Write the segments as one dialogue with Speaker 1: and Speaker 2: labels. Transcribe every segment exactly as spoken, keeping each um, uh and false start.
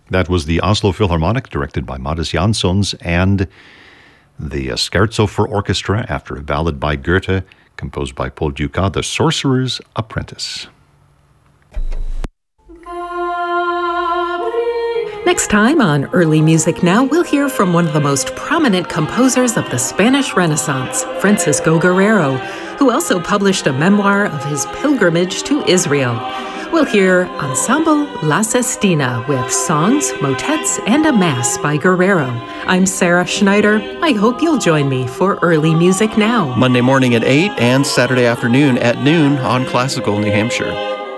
Speaker 1: That was the Oslo Philharmonic, directed by Mattis Janssons, and the uh, Scherzo for Orchestra, after a ballad by Goethe, composed by Paul Dukas, The Sorcerer's Apprentice.
Speaker 2: Next time on Early Music Now, we'll hear from one of the most prominent composers of the Spanish Renaissance, Francisco Guerrero, who also published a memoir of his pilgrimage to Israel. We'll hear Ensemble La Sestina with songs, motets, and a mass by Guerrero. I'm Sarah Schneider. I hope you'll join me for Early Music Now.
Speaker 3: Monday morning at eight and Saturday afternoon at noon on Classical New Hampshire.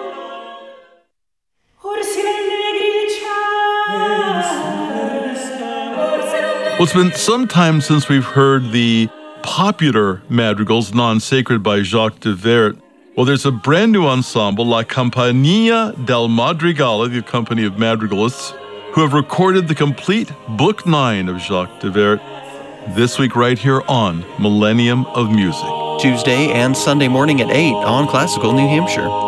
Speaker 4: Well, it's been some time since we've heard the popular madrigals, non-sacred, by Jacques de Wert. Well, there's a brand new ensemble, La Compagnia del Madrigale, the company of madrigalists, who have recorded the complete Book Nine of Jacques de Wert this week right here on Millennium of Music.
Speaker 3: Tuesday and Sunday morning at eight on Classical New Hampshire.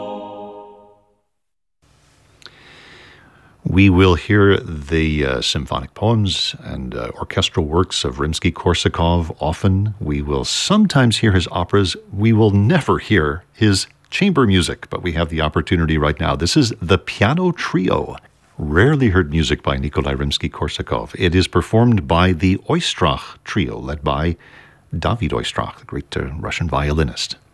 Speaker 1: We will hear the uh, symphonic poems and uh, orchestral works of Rimsky-Korsakov often. We will sometimes hear his operas. We will never hear his chamber music, but we have the opportunity right now. This is the Piano Trio, rarely heard music by Nikolai Rimsky-Korsakov. It is performed by the Oistrach Trio, led by David Oistrach, the great uh, Russian violinist.